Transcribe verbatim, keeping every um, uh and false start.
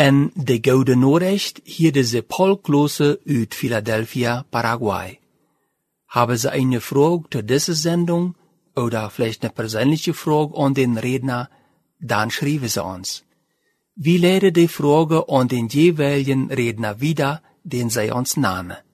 En de Gouden Nachricht hier deze Paul Klose uit Philadelphia, Paraguay. Haben Sie eine Frage zu dieser Sendung oder vielleicht eine persönliche Frage an den Redner, dann schreiben Sie uns. Wir leiten die Frage an den jeweiligen Redner wieder, den Sie uns nahmen.